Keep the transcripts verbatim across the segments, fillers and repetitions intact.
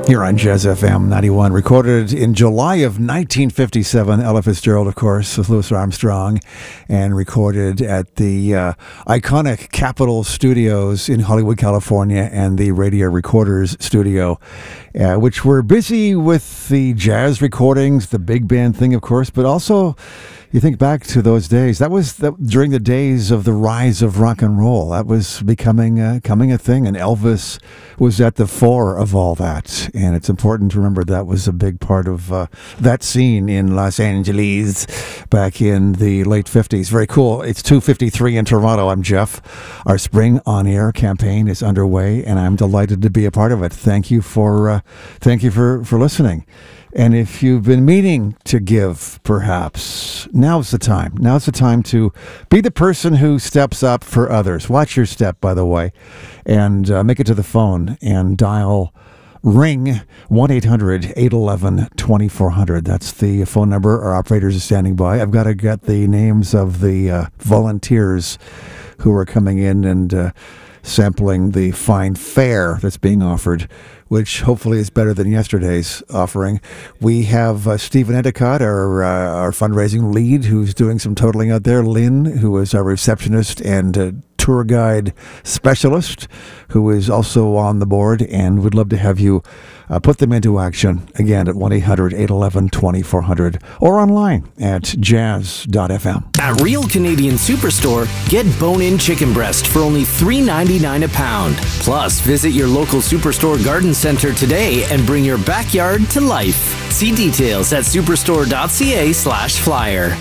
Here on Jazz F M ninety-one, recorded in July of nineteen fifty-seven. Ella Fitzgerald, of course, with Louis Armstrong, and recorded at the uh, iconic Capitol Studios in Hollywood, California, and the Radio Recorders Studio, uh, which were busy with the jazz recordings, the big band thing, of course, but also you think back to those days. That was the, during the days of the rise of rock and roll. That was becoming uh, coming a thing, and Elvis was at the fore of all that. And it's important to remember that was a big part of uh, that scene in Los Angeles back in the late fifties. Very cool. It's two fifty-three in Toronto. I'm Jeff. Our Spring On Air campaign is underway, and I'm delighted to be a part of it. Thank you for uh, thank you for, for listening. And if you've been meaning to give, perhaps, now's the time. Now's the time to be the person who steps up for others. Watch your step, by the way, and uh, make it to the phone and dial ring one eight hundred eight one one two four zero zero. That's the phone number. Our operators are standing by. I've got to get the names of the uh, volunteers who are coming in and uh, sampling the fine fare that's being offered, which hopefully is better than yesterday's offering. We have uh, Stephen Endicott, our, uh, our fundraising lead, who's doing some totaling out there. Lynn, who is our receptionist and uh, tour guide specialist, who is also on the board, and would love to have you uh, put them into action, again, at one eight hundred eight one one two four zero zero or online at jazz dot f m. At Real Canadian Superstore, get bone-in chicken breast for only three ninety-nine a pound. Plus, visit your local Superstore garden center today and bring your backyard to life. See details at superstore.ca slash flyer.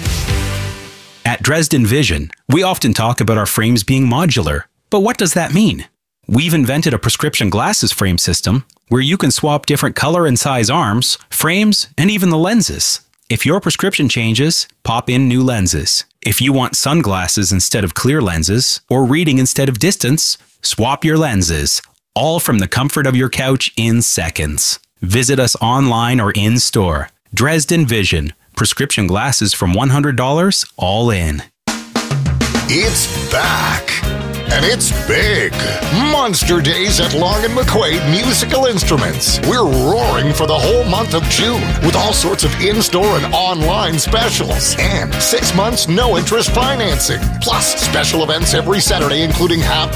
At Dresden Vision, we often talk about our frames being modular. But what does that mean? We've invented a prescription glasses frame system where you can swap different color and size arms, frames, and even the lenses. If your prescription changes, pop in new lenses. If you want sunglasses instead of clear lenses, or reading instead of distance, swap your lenses. All from the comfort of your couch in seconds. Visit us online or in store. Dresden Vision. Prescription glasses from one hundred dollars, all in. It's back. And it's big. Monster Days at Long and McQuaid Musical Instruments. We're roaring for the whole month of June with all sorts of in-store and online specials. And six months no interest financing. Plus special events every Saturday, including half